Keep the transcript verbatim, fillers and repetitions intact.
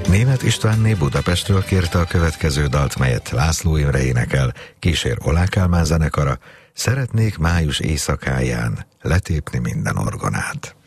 Németh Istvánné Budapestről kérte a következő dalt, melyet László Imre énekel, kísér Oláh Kálmán zenekara. Szeretnék május éjszakáján letépni minden orgonát.